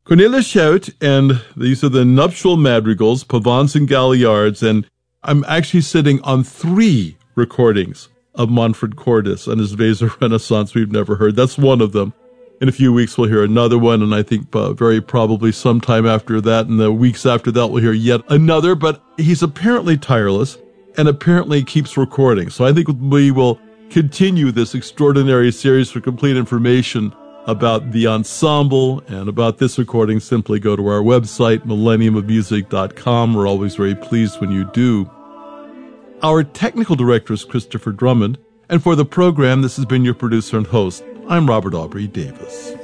Cornelis Schout, and these are the nuptial madrigals, pavans and galliards, and I'm actually sitting on 3 recordings of Manfred Cordes and his Weser Renaissance we've never heard. That's one of them. In a few weeks, we'll hear another one, and I think very probably sometime after that, and the weeks after that, we'll hear yet another, but he's apparently tireless and apparently keeps recording. So I think we will continue this extraordinary series. For complete information about the ensemble and about this recording, simply go to our website, millenniumofmusic.com. We're always very pleased when you do. Our technical director is Christopher Drummond, and for the program, this has been your producer and host. I'm Robert Aubrey Davis.